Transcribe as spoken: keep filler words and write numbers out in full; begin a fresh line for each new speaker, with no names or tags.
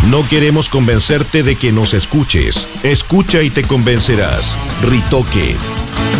No queremos convencerte de que nos escuches. Escucha y te convencerás. Ritoque.